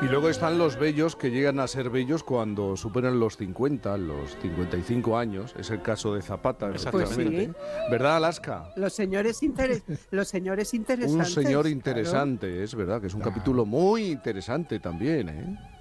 Y luego están los bellos que llegan a ser bellos cuando superan los 50, los 55 años. Es el caso de Zapata, efectivamente. Pues ¿Verdad, Alaska? los señores interesantes. Un señor claro. interesante, es verdad, que es un capítulo muy interesante también, ¿eh?